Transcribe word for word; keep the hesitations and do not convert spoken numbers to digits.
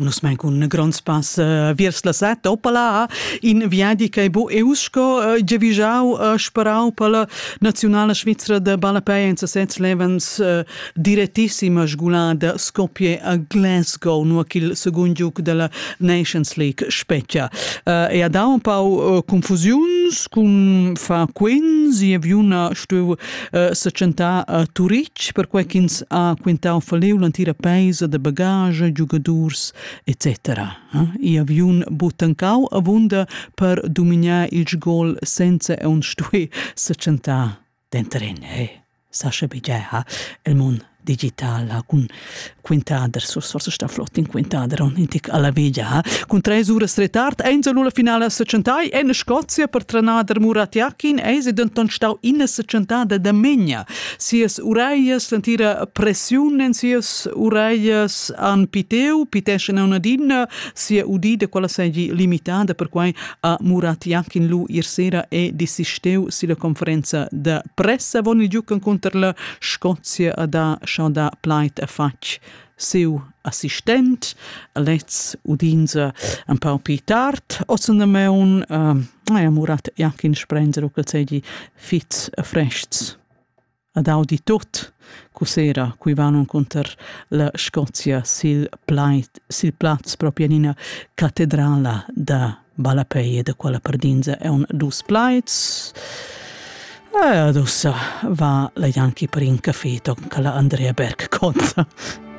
Uno smenco un grand spas uh, viers la set opala in viadi che bo eusco uh, gevisau uh, sparau per la nazionale svizzera de Balapei in sets levens uh, direttissima sgulada Skopje a Glasgow no quel secondo gioco della Nations League specchia uh, e ha da un po' uh, confusions con fa quins e viuna stu uh, secenta uh, turic per quei kins a quintau faleu l'antira paese de bagage giocadors eccetera. I aviun butancau avunda per dominar il gol senza un stue secenta d'entren. Eh, Sasha Bigeha, il mon digital con quintader, forse sta flott in quintader, on intic alla veglia, con tre ore stretart, enza la finale secentai, e in Scozia per trenader Murat Yakin, e se denton stau in secentada da Megna. Sies ureias sentira pressionen, sies ureias an piteu, pitesce una din, sia udide quella segi limitata, per cui a Murat Yakin lu ier sera e desisteu si la conferenza da pressa, von il giucan contro la Scozia a da schau da pleit a fatg seu assistent, let's udinza un po' più tard, o se ne meun, uh, ja, Murat Yakin sprenzer o quel segi fitz a freschts. Ad audi tot, cusera, qui vanno contro la Scozia sil pleit, sil plats proprio in una cattedrala da Balapei e da quella perdinza è un dus pleits. E adesso va la Yankee per un caffè con la Andrea Berg conta.